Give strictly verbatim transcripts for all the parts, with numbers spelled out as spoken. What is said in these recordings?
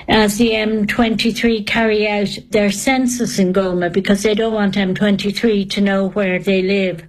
as the M twenty-three carry out their census in Goma because they don't want M twenty-three to know where they live.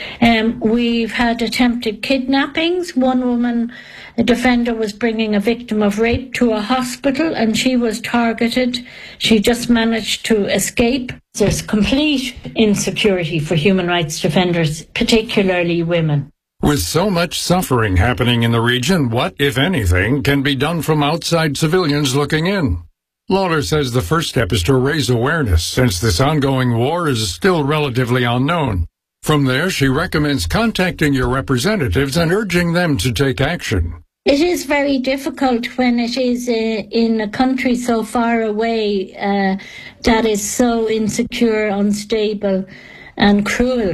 Um, we've had attempted kidnappings. One woman, a defender, was bringing a victim of rape to a hospital and she was targeted. She just managed to escape. There's complete insecurity for human rights defenders, particularly women. With so much suffering happening in the region, what, if anything, can be done from outside civilians looking in? Lawler says the first step is to raise awareness, since this ongoing war is still relatively unknown. From there, she recommends contacting your representatives and urging them to take action. It is very difficult when it is uh, in a country so far away uh, that is so insecure, unstable, and cruel.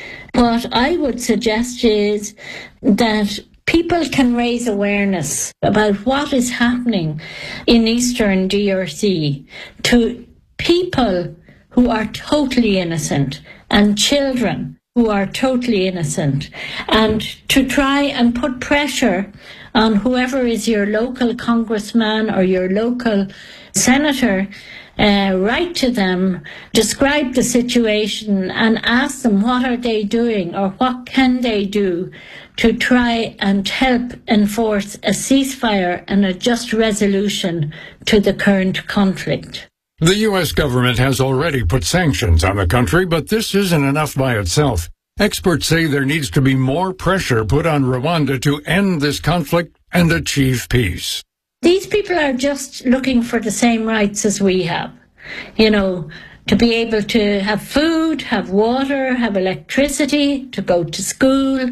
What I would suggest is that people can raise awareness about what is happening in Eastern D R C to people who are totally innocent and children who are totally innocent, and to try and put pressure on whoever is your local congressman or your local senator. Uh, write to them, describe the situation and ask them what are they doing or what can they do to try and help enforce a ceasefire and a just resolution to the current conflict. The U S government has already put sanctions on the country, but this isn't enough by itself. Experts say there needs to be more pressure put on Rwanda to end this conflict and achieve peace. These people are just looking for the same rights as we have, you know, to be able to have food, have water, have electricity, to go to school,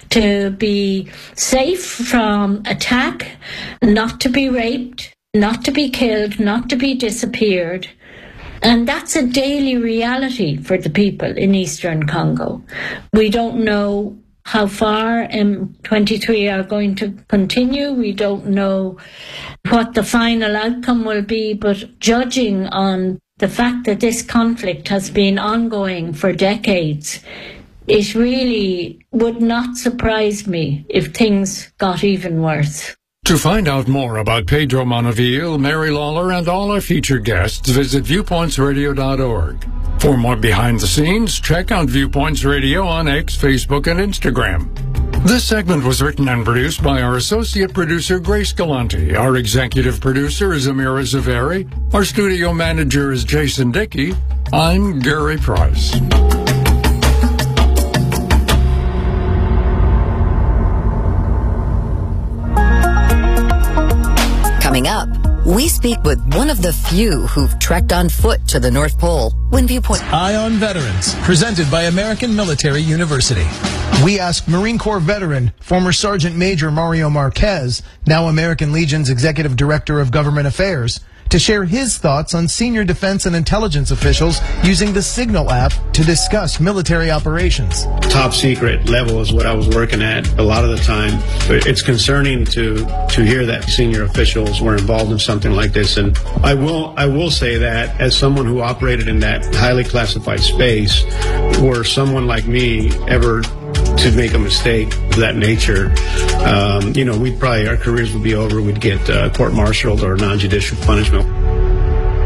to be safe from attack, not to be raped, not to be killed, not to be disappeared. And that's a daily reality for the people in Eastern Congo. We don't know how far M twenty-three are going to continue. We don't know what the final outcome will be, but judging on the fact that this conflict has been ongoing for decades, it really would not surprise me if things got even worse. To find out more about Pedro Monaville, Mary Lawler, and all our featured guests, visit viewpoints radio dot org. For more behind the scenes, check out Viewpoints Radio on X, Facebook, and Instagram. This segment was written and produced by our associate producer, Grace Galante. Our executive producer is Amira Zaveri. Our studio manager is Jason Dickey. I'm Gary Price. Coming up, we speak with one of the few who've trekked on foot to the North Pole when Viewpoint... Eye on Veterans, presented by American Military University. We asked Marine Corps veteran, former Sergeant Major Mario Marquez, now American Legion's Executive Director of Government Affairs, to share his thoughts on senior defense and intelligence officials using the Signal app to discuss military operations. Top secret level is what I was working at a lot of the time. It's concerning to to hear that senior officials were involved in something like this. And I will I will say that as someone who operated in that highly classified space, were someone like me ever to make a mistake of that nature, um, you know, we'd probably, our careers would be over. We'd get uh, court-martialed or non-judicial punishment.